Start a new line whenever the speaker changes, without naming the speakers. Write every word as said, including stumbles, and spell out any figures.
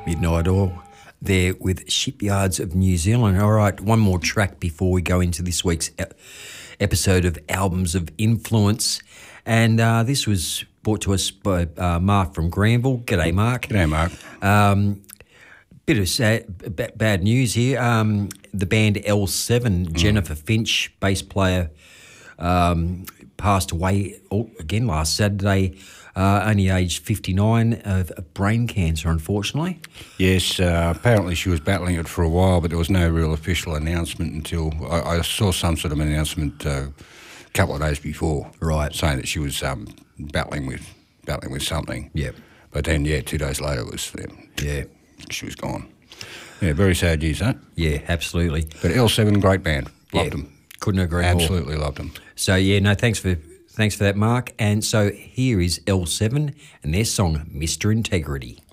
Midnight Oil there with Shipyards of New Zealand. All right, one more track before we go into this week's episode of Albums of Influence. And uh, this was brought to us by uh, Mark from Granville. G'day, Mark.
G'day, Mark.
Um, bit of sad, b- bad news here. Um, the band L seven, mm. Jennifer Finch, bass player, um, passed away oh, again last Saturday. Uh, only aged fifty-nine, of brain cancer, unfortunately.
Yes, uh, apparently she was battling it for a while, but there was no real official announcement until I, I saw some sort of announcement uh, a couple of days before,
right,
saying that she was um, battling with battling with something.
Yep.
But then, yeah, two days later, it was uh,
yeah,
she was gone. Yeah, very sad news, that.
Yeah, absolutely.
But L seven, great band, loved
yeah,
them.
Couldn't agree
Absolutely
more.
Absolutely loved them.
So yeah, no, thanks for. Thanks for that, Mark. And so here is L seven and their song, Mister Integrity.